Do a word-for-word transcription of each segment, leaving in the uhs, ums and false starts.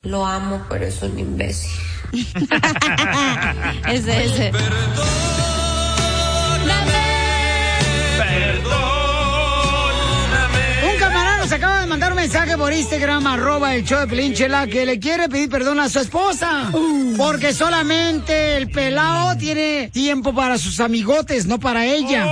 Lo amo, pero es un imbécil. ese, ese. Un camarada se acaba de mandar un mensaje por Instagram, arroba el show de Pelín, Chela, que le quiere pedir perdón a su esposa. Uh. Porque solamente el pelao tiene tiempo para sus amigotes, no para ella.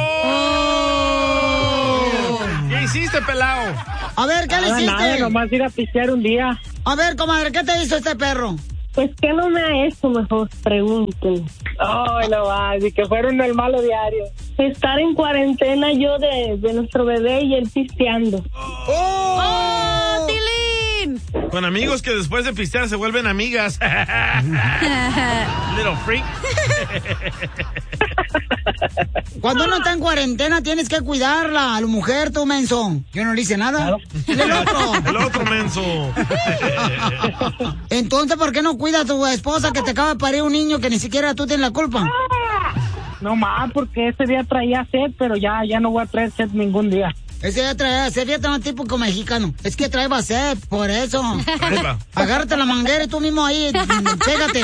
Oh. Oh. ¿Qué hiciste, pelao? A ver, ¿qué ah, le hiciste? Nada, nomás ir a pistear un día. A ver, comadre, ¿qué te hizo este perro? Pues que no me ha hecho, mejor pregunten. Ay, no va, ni que fuera un malo diario. Estar en cuarentena yo de, de nuestro bebé y él pisteando. ¡Oh! ¡Oh, Tilín! Con amigos que después de pistear se vuelven amigas. Little freak. Cuando uno está en cuarentena tienes que cuidarla, a la mujer, tú, menso. Yo no le hice nada. Claro. El otro. El otro, menso. Entonces, ¿por qué no cuida a tu esposa que te acaba de parir un niño que ni siquiera tú tienes la culpa? No más, porque ese día traía sed, pero ya, ya no voy a traer sed ningún día. Ese día traía sed, fíjate, un típico mexicano. Es que traía sed, por eso. Agárrate la manguera y tú mismo ahí, pégate.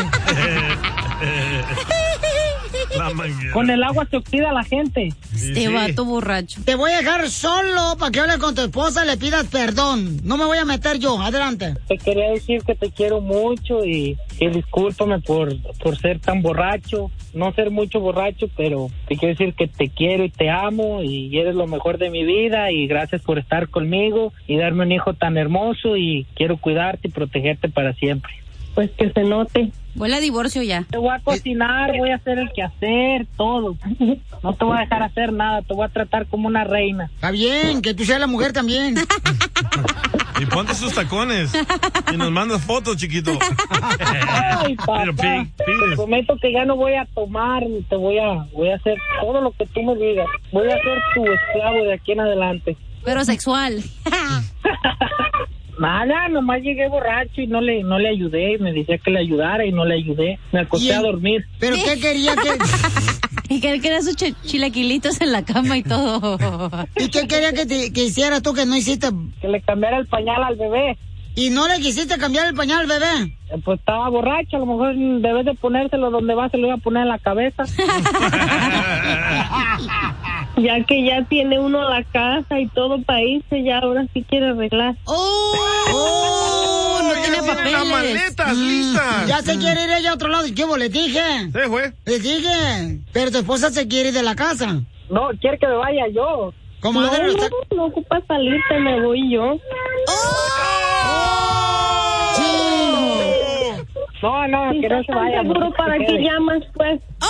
Con el agua se oxida la gente. Este sí, vato borracho. Te voy a dejar solo para que hables con tu esposa y le pidas perdón. No me voy a meter yo. Adelante. Te quería decir que te quiero mucho y que discúlpame por, por ser tan borracho. No ser mucho borracho, pero te quiero decir que te quiero y te amo y eres lo mejor de mi vida y gracias por estar conmigo y darme un hijo tan hermoso y quiero cuidarte y protegerte para siempre. Pues que se note. Huele a divorcio ya. Te voy a cocinar, voy a hacer el quehacer, todo. No te voy a dejar hacer nada, te voy a tratar como una reina. Está bien, que tú seas la mujer también. Y ponte sus tacones. Y nos mandas fotos, chiquito. Ay, papá. Te prometo que ya no voy a tomar, te voy a, voy a hacer todo lo que tú me digas. Voy a ser tu esclavo de aquí en adelante. Pero sexual. Nada, nomás llegué borracho y no le no le ayudé, me decía que le ayudara y no le ayudé, me acosté a dormir. ¿Pero qué quería que...? Y que él quería sus ch- chilaquilitos en la cama y todo. ¿Y qué quería que, te, que hiciera tú que no hiciste? Que le cambiara el pañal al bebé. ¿Y no le quisiste cambiar el pañal al bebé? Eh, pues estaba borracho, a lo mejor debes de ponérselo donde va, se lo iba a poner en la cabeza. Ya que ya tiene uno la casa y todo para irse, ya ahora sí quiere arreglar. ¡Oh! oh no tiene papeles. Las maletas listas. Ya se quiere ir ella a otro lado. ¿Qué vos le dije? Sí, güey. Le dije. Pero tu esposa se quiere ir de la casa. No, quiere que me vaya yo. ¿Cómo? No, no, está... no ocupa salirte, me voy yo. ¡Oh! Sí. No, no, si que no se vaya. Seguro para que llamas, pues. ¡Oh!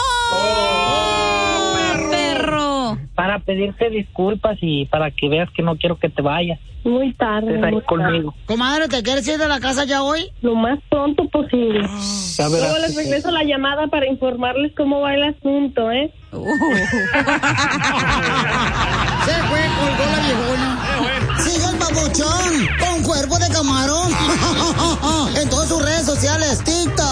oh perro. Para pedirte disculpas y para que veas que no quiero que te vayas. Muy tarde. Estás ahí conmigo. Comadre, ¿te quieres ir de la casa ya hoy? Lo más pronto posible. Oh, Luego les regreso la llamada para informarles cómo va el asunto, ¿eh? Uh. Se fue, colgó la viejona. Sigue el papuchón con cuerpo de camarón. En todas sus redes sociales, TikTok,